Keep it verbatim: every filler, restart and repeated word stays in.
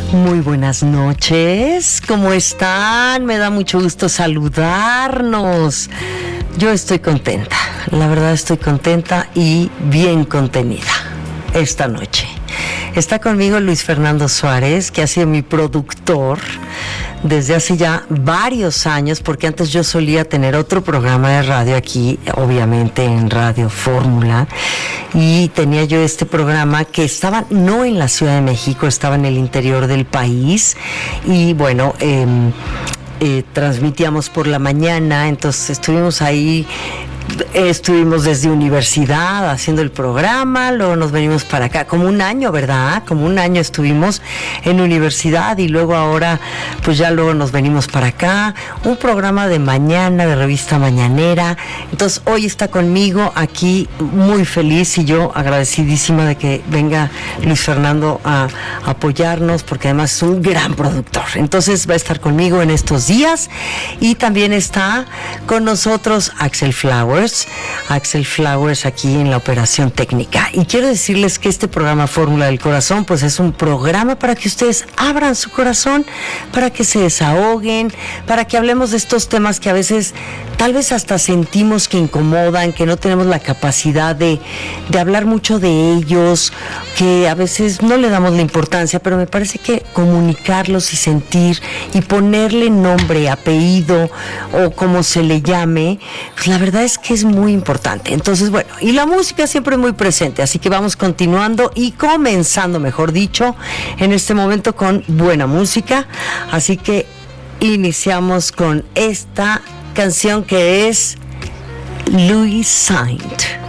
Muy buenas noches, ¿cómo están? Me da mucho gusto saludarnos. Yo estoy contenta, la verdad estoy contenta y bien contenida esta noche. Está conmigo Luis Fernando Suárez, que ha sido mi productor desde hace ya varios años, porque antes yo solía tener otro programa de radio aquí, obviamente en Radio Fórmula, y tenía yo este programa que estaba no en la Ciudad de México, estaba en el interior del país, y bueno, eh, eh, transmitíamos por la mañana, entonces estuvimos ahí. Estuvimos desde universidad haciendo el programa, luego nos venimos para acá, como un año, ¿verdad? Como un año estuvimos en universidad y luego ahora, pues ya luego nos venimos para acá, un programa de mañana, de revista mañanera. Entonces hoy está conmigo aquí, muy feliz y yo agradecidísima de que venga Luis Fernando a apoyarnos, porque además es un gran productor. Entonces va a estar conmigo en estos días y también está con nosotros Axel Flowers. Axel Flowers aquí en la operación técnica. Y quiero decirles que este programa Fórmula del Corazón, pues es un programa para que ustedes abran su corazón, para que se desahoguen, para que hablemos de estos temas que a veces tal vez hasta sentimos que incomodan, que no tenemos la capacidad de, de hablar mucho de ellos, que a veces no le damos la importancia, pero me parece que comunicarlos y sentir y ponerle nombre, apellido o como se le llame, pues la verdad es que es muy importante. Entonces, bueno, y la música siempre muy presente, así que vamos continuando y comenzando, mejor dicho, en este momento con buena música. Así que iniciamos con esta canción que es Louis Saint.